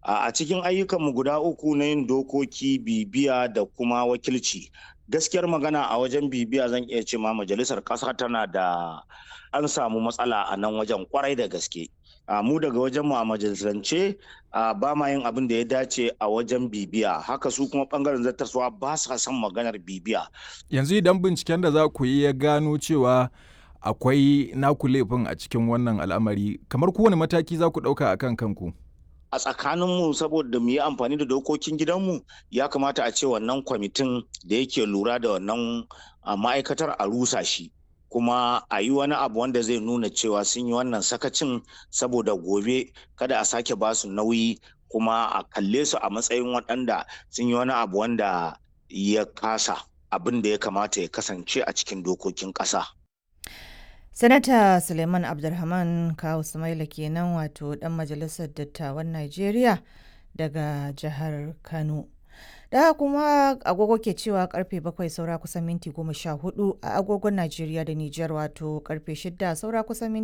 A cikin ayyukanmu guda uku na yin dokoki, bibiya da kuma wakilci. Gaskiyar magana a wajen bibiya zan iya ce ma majalisar ƙasa tana da an samu matsala a nan wajen kwarai da gaske. Mu daga wajenmu a majalisance ba ma yin abin da ya dace a wajen bibiya. Haka su kuma ɓangaren zartaswa ba sa son maganar bibiya. Yanzu idan binciken da za ku yi ya gano cewa akwai naku laifin a cikin wannan al'amari, kamar kowane mataki za ku ɗauka a kan kanku? A tsakaninmu saboda mu yi amfani da dokokin gidanmu ya kamata a ce wannan kwamitin da yake lura da wannan ma'aikatar a rusa shi, kuma a yi wani abu wanda zai nuna cewa sun yi wannan sakacin saboda gobe kada a sake ba su nauyi, kuma a kalle su a matsayin waɗanda sun yi wani abu wanda ya kasa abin da ya kamata ya kasance a cikin dokokin ƙasa. Sanata Suleiman Abdulrahman Kawu Sumaila kenan, wato ɗan majalisar dattawan Najeriya daga jihar Kano. Da kuma agogo ke cewa karfe 7 saura kusan minti 14 a agogon Najeriya da Nijar, wato karfe 6 saura kusan minti